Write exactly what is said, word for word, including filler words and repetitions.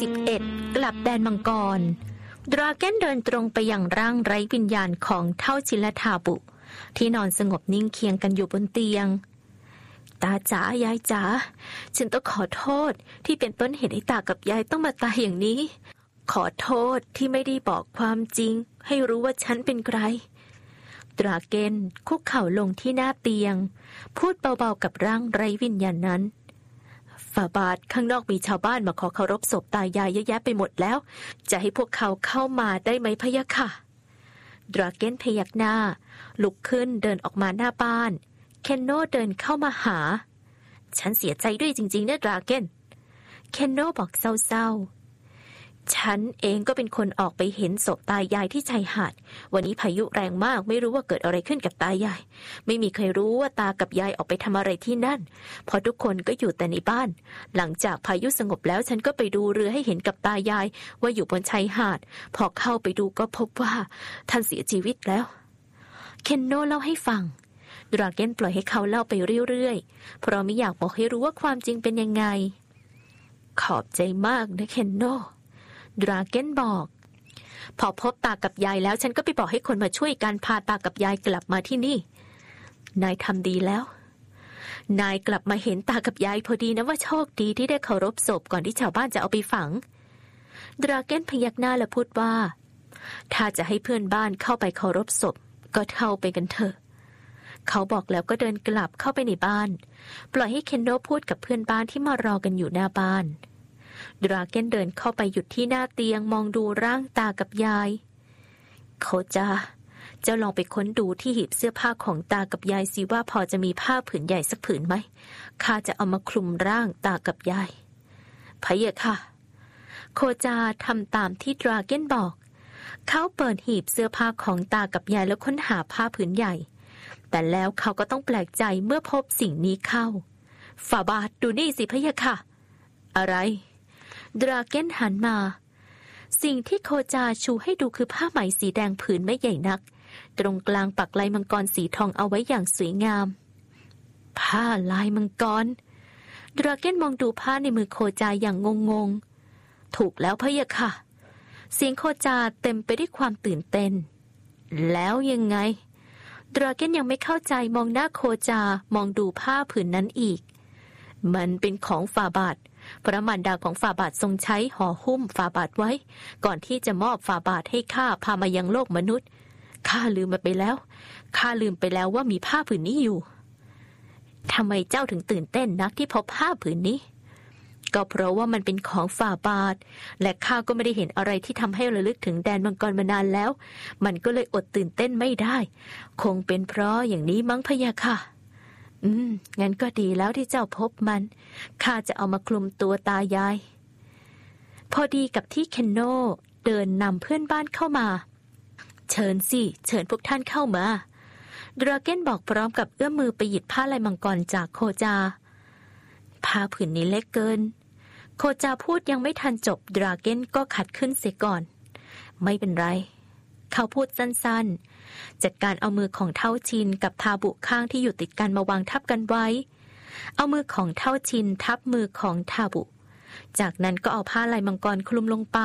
สิบเอ็ดกลับแดนมังกรดราแกนเดินตรงไปยังร่างไร้วิญญาณของเท่าชินและทาบุที่นอนสงบนิ่งเคียงกันอยู่บนเตียงตาจ๋ายายจ๋าฉันต้องขอโทษที่เป็นต้นเหตุให้ตากับยายต้องมาตายอย่างนี้ขอโทษที่ไม่ได้บอกความจริงให้รู้ว่าฉันเป็นใครดราเกนคุกเข่าลงที่หน้าเตียงพูดเบาๆกับร่างไร้วิญญาณนั้นฝ่าบาทข้างนอกมีชาวบ้านมาขอเคารพศพตายายเยอะแยะไปหมดแล้วจะให้พวกเขาเข้ามาได้ไหมพะยะค่ะดราเกนพยักหน้าลุกขึ้นเดินออกมาหน้าบ้านเคนโนเดินเข้ามาหาฉันเสียใจด้วยจริงๆนะดราเกนเคนโนบอกเศร้าๆฉันเองก็เป็นคนออกไปเห็นศพตายายที่ชายหาดวันนี้พายุแรงมากไม่รู้ว่าเกิดอะไรขึ้นกับตายายไม่มีใครรู้ว่าตากับยายออกไปทำอะไรที่นั่นเพราะทุกคนก็อยู่แต่ในบ้านหลังจากพายุสงบแล้วฉันก็ไปดูเรือให้เห็นกับตายายว่าอยู่บนชายหาดพอเข้าไปดูก็พบว่าท่านเสียชีวิตแล้วเคนโนเล่าให้ฟังดราเกนปล่อยให้เขาเล่าไปเรื่อยๆเพราะไม่อยากบอกให้รู้ว่าความจริงเป็นยังไงขอบใจมากนะเคนโนดราเกนบอกพอพบตากับยายแล้วฉันก็ไปบอกให้คนมาช่วยกันพาตากับยายกลับมาที่นี่นายทำดีแล้วนายกลับมาเห็นตากับยายพอดีนะว่าโชคดีที่ได้เคารพศพก่อนที่ชาวบ้านจะเอาไปฝังดราเกนพยักหน้าและพูดว่าถ้าจะให้เพื่อนบ้านเข้าไปเคารพศพก็เข้าไปกันเถอะเขาบอกแล้วก็เดินกลับเข้าไปในบ้านปล่อยให้เคนโนพูดกับเพื่อนบ้านที่มารอกันอยู่หน้าบ้านดราเกนเดินเข้าไปหยุดที่หน้าเตียงมองดูร่างตากับยายโคจาเจ้าลองไปค้นดูที่หีบเสื้อผ้าของตากับยายสิว่าพอจะมีผ้าผืนใหญ่สักผืนไหมข้าจะเอามาคลุมร่างตากับยายพะเยะค่ะโคจาทำตามที่ดราเกนบอกเขาเปิดหีบเสื้อผ้าของตากับยายแล้วค้นหาผ้าผืนใหญ่แต่แล้วเขาก็ต้องแปลกใจเมื่อพบสิ่งนี้เข้าฝ่าบาทดูนี่สิพะยะค่ะอะไรดราเกนหันมาสิ่งที่โคจาชูให้ดูคือผ้าไหมสีแดงผืนไม่ใหญ่นักตรงกลางปักลายมังกรสีทองเอาไว้อย่างสวยงามผ้าลายมังกรดราเกนมองดูผ้าในมือโคจาอย่างงงๆถูกแล้วพะยะค่ะเสียงโคจาเต็มไปด้วยความตื่นเต้นแล้วยังไงดราเกนยังไม่เข้าใจมองหน้าโคจามองดูผ้าผืนนั้นอีกมันเป็นของฝ่าบาทพระมารดาของฝ่าบาททรงใช้ห่อหุ้มฝ่าบาทไว้ก่อนที่จะมอบฝ่าบาทให้ข้าพามายังโลกมนุษย์ข้าลืมมันไปแล้วข้าลืมไปแล้วว่ามีผ้าผืนนี้อยู่ทำไมเจ้าถึงตื่นเต้นนักที่พบผ้าผืนนี้ก็เพราะว่ามันเป็นของฝ่าบาทและข้าก็ไม่ได้เห็นอะไรที่ทำให้ระลึกถึงแดนมังกรมานานแล้วมันก็เลยอดตื่นเต้นไม่ได้คงเป็นเพราะอย่างนี้มั้งพะยะค่ะอืมงั้นก็ดีแล้วที่เจ้าพบมันข้าจะเอามาคลุมตัวตายายพอดีกับที่เคนโนเดินนำเพื่อนบ้านเข้ามาเชิญสิเชิญพวกท่านเข้ามาดราเกนบอกพร้อมกับเอื้อมมือไปหยิบผ้าลายมังกรจากโคจาผ้าผืนนี้เล็กเกินโคจาพูดยังไม่ทันจบดราเกนก็ขัดขึ้นเสียก่อนไม่เป็นไรเขาพูดสั้นๆจัดการเอามือของเท่าชินกับทาบุข้างที่อยู่ติดกันมาวางทับกันไว้เอามือของเท่าชินทับมือของทาบุจากนั้นก็เอาผ้าลายมังกรคลุมลงไป